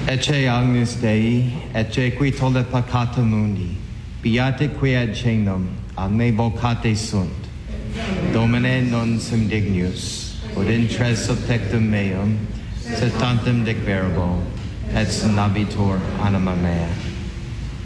Ecce agnus Dei, ecce qui tollet peccata mundi, beate qui ad cenum, omne vocate sunt. Domine non sum dignus, ut intres subtectum meum, sed tantum dicverbo, et sinabitur anima mea.